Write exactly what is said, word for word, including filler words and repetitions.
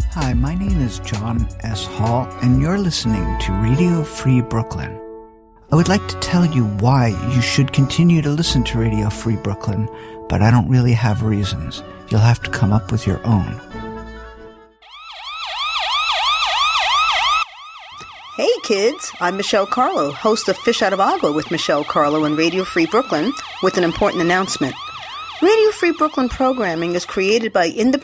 Hi, my name is John S. Hall, and you're listening to Radio Free Brooklyn. I would like to tell you why you should continue to listen to Radio Free Brooklyn, but I don't really have reasons. You'll have to come up with your own. Hey kids, I'm Michelle Carlo, host of Fish Out of Agua with Michelle Carlo and Radio Free Brooklyn, with an important announcement. Radio Free Brooklyn programming is created by independent